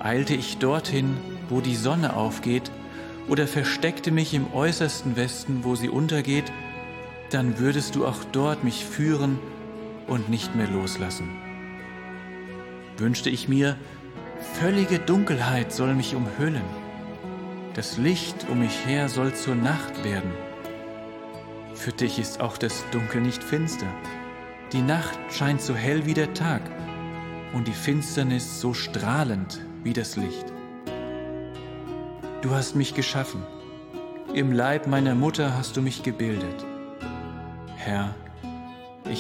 Eilte ich dorthin, wo die Sonne aufgeht, oder versteckte mich im äußersten Westen, wo sie untergeht, dann würdest du auch dort mich führen und nicht mehr loslassen. Wünschte ich mir, völlige Dunkelheit soll mich umhüllen, das Licht um mich her soll zur Nacht werden. Für dich ist auch das Dunkel nicht finster, die Nacht scheint so hell wie der Tag und die Finsternis so strahlend wie das Licht. Du hast mich geschaffen, im Leib meiner Mutter hast du mich gebildet. Herr,